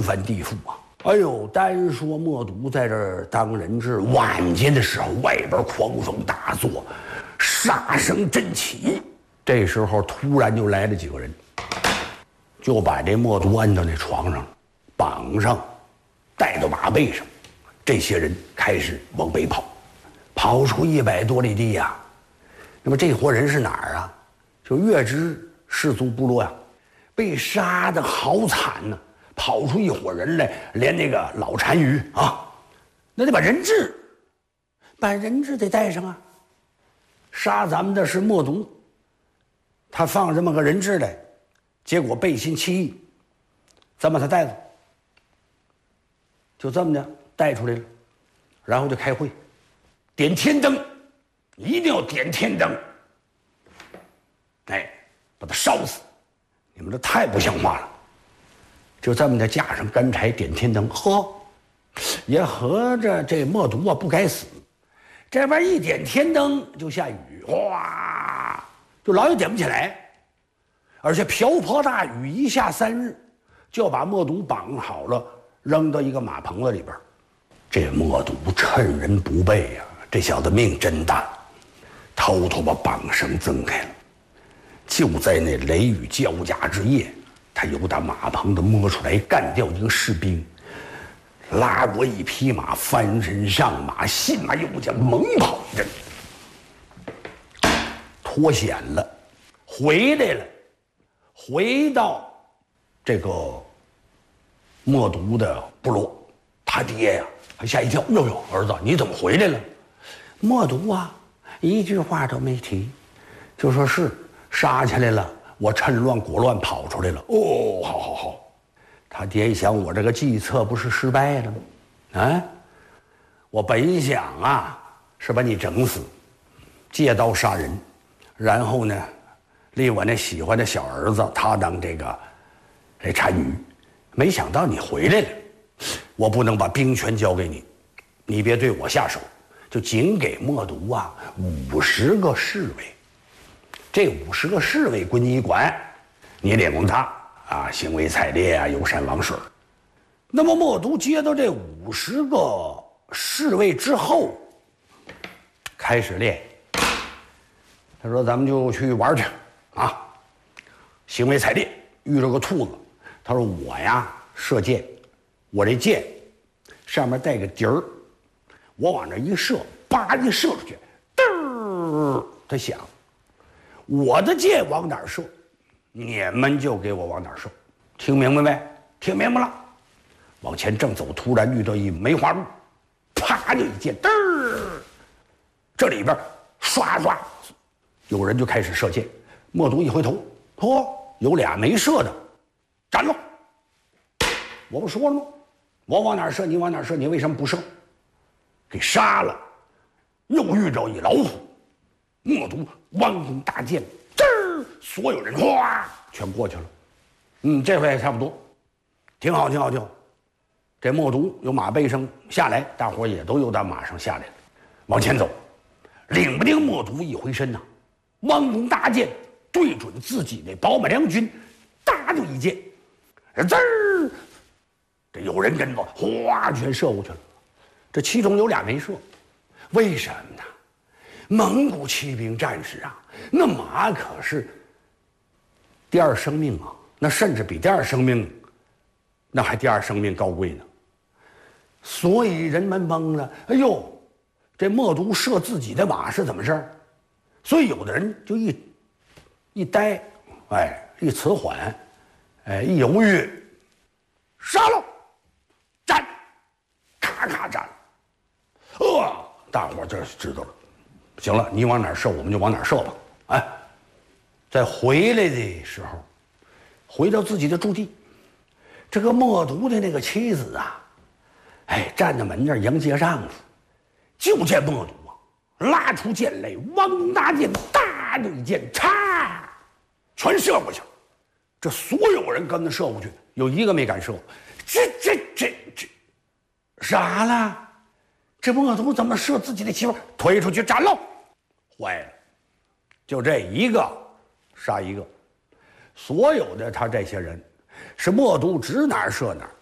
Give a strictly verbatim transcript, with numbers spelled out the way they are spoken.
翻地覆啊！哎呦，单说默读在这儿当人质，晚间的时候，外边狂风大作，杀声震起。这时候突然就来了几个人，就把这默读摁到那床上，绑上，带到马背上。这些人开始往北跑，跑出一百多里地呀。那么这伙人是哪儿啊？就月支氏族部落呀，被杀得好惨呐！跑出一伙人来，连那个老单于啊，那得把人质，把人质得带上啊。杀咱们的是默读，他放这么个人质来，结果背信弃义，咱把他带走，就这么的带出来了，然后就开会，点天灯，一定要点天灯，哎，把他烧死！你们这太不像话了！就这么的架上干柴点天灯，呵，也合着这默读啊不该死。这边一点天灯就下雨，哗，就老也点不起来，而且瓢泼大雨一下三日，就要把默读绑好了，扔到一个马棚子里边。这默读趁人不备呀、啊，这小子命真大，偷偷把绑绳挣开了。就在那雷雨交加之夜，他由打马棚子摸出来，干掉一个士兵，拉过一匹马，翻身上马，信马由缰，猛跑一阵，脱险了，回来了，回到这个默读的部落。他爹呀，还吓一跳，哟哟，儿子你怎么回来了？默读啊，一句话都没提，就说是杀起来了，我趁乱果乱跑出来了。哦，好好好。他爹一想，我这个计策不是失败了吗？啊，我本想啊是把你整死，借刀杀人，然后呢立我那喜欢的小儿子他当这个这单于，没想到你回来了，我不能把兵权交给你，你别对我下手，就仅给默读啊五十个侍卫。这五十个侍卫归你管，你领他啊，行为采猎啊，游山玩水。那么默读接到这五十个侍卫之后，开始练。他说：“咱们就去玩去啊，行为采猎，遇着个兔子。他说我呀射箭，我这箭上面带个笛儿，我往那一射，叭一射出去，嘚，它响。”我的箭往哪儿射，你们就给我往哪儿射，听明白没？听明白了。往前正走，突然遇到一梅花鹿，啪就一箭，嘚儿，这里边唰唰，有人就开始射箭。默读一回头，嚯，有俩没射的，站喽！我不说了吗？我往哪儿射，你往哪儿射，你为什么不射？给杀了。又遇着一老虎。默读弯弓搭箭，滋儿，所有人哗全过去了。嗯，这回还差不多，挺好，挺好，挺好。这默读由马背上下来，大伙也都由打马上下来了，往前走。领不丁默读一回身呐、啊，弯弓搭箭，对准自己那宝马良军，搭就一箭，滋儿，这有人跟着，哗全射过去了。这其中有俩没射，为什么呢？蒙古骑兵战士啊，那马可是第二生命啊，那甚至比第二生命，那还第二生命高贵呢。所以人们懵了，哎呦，这默读射自己的马是怎么事儿？所以有的人就一一呆，哎，一迟缓，哎，一犹豫，杀了，斩，咔咔斩，呃，大伙这知道了。行了，你往哪儿射，我们就往哪儿射吧。哎，在回来的时候，回到自己的驻地，这个默读的那个妻子啊，哎，站在门那儿迎接丈夫，就见默读啊，拉出箭来，弯弓搭箭，大就一箭，嚓，全射过去了。这所有人跟着射过去，有一个没敢射。这这这这，傻了。这默读怎么射自己的媳妇？推出去斩喽！坏了，就这一个杀一个，所有的他这些人是默读指哪儿射哪儿，